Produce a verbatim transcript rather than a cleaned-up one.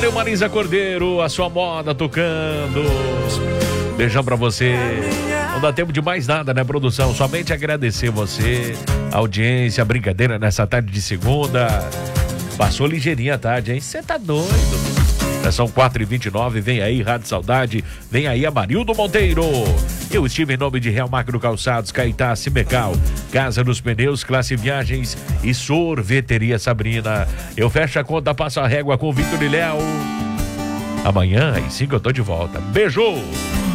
Marisa Cordeiro, a sua moda tocando. Beijão pra você. Não dá tempo de mais nada, né, produção? Somente agradecer você, a audiência, a brincadeira nessa tarde de segunda. Passou ligeirinha a tarde, hein? Você tá doido. São quatro e vinte e nove, vem aí Rádio Saudade, vem aí a Marildo Monteiro. Eu estive em nome de Real Macro Calçados, Caetá, Cimecal, Casa dos Pneus, Classe Viagens e Sorveteria Sabrina. Eu fecho a conta, passo a régua com o Victor e Léo. Amanhã, às cinco, eu tô de volta. Beijo!